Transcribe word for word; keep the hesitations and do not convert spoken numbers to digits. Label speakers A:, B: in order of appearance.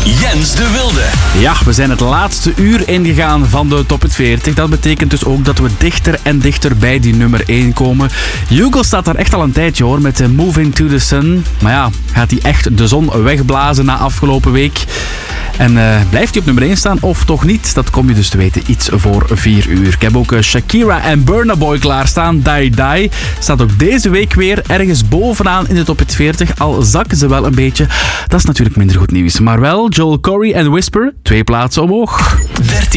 A: Jens de Wilde.
B: Ja, we zijn het laatste uur ingegaan van de Top veertig. Dat betekent dus ook dat we dichter en dichter bij die nummer één komen. Hugo staat daar echt al een tijdje hoor, met Moving to the Sun. Maar ja, gaat hij echt de zon wegblazen na afgelopen week? En uh, blijft hij op nummer één staan of toch niet? Dat kom je dus te weten iets voor vier uur. Ik heb ook uh, Shakira en Burna Boy klaarstaan. Die Die staat ook deze week weer ergens bovenaan in de Top veertig. Al zakken ze wel een beetje. Dat is natuurlijk minder goed nieuws. Maar wel Joel Corey en Whisper, twee plaatsen omhoog.
A: dertien.